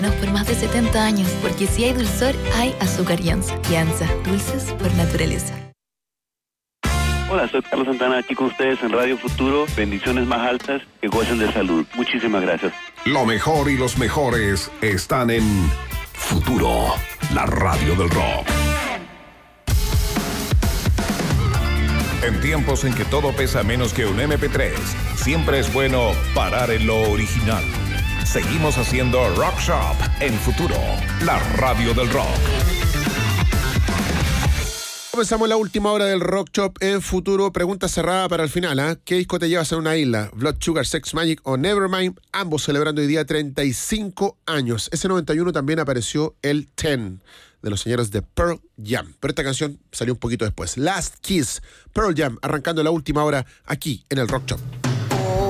Por más de 70 años, porque si hay dulzor, hay azúcar Yanza. Yanza, dulces por naturaleza. Hola, soy Carlos Santana, aquí con ustedes en Radio Futuro. Bendiciones más altas, que gocen de salud. Muchísimas gracias. Lo mejor y los mejores están en Futuro, la radio del rock. En tiempos en que todo pesa menos que un MP3, siempre es bueno parar en lo original. Seguimos haciendo Rock Shop en Futuro, la radio del rock. Comenzamos la última hora del Rock Shop en Futuro. Pregunta cerrada para el final, ¿eh? ¿Qué disco te llevas a una isla? ¿Blood Sugar Sex Magik o Nevermind? Ambos celebrando hoy día 35 años. Ese 91 también apareció el 10 de los señores de Pearl Jam. Pero esta canción salió un poquito después. Last Kiss, Pearl Jam, arrancando la última hora aquí en el Rock Shop.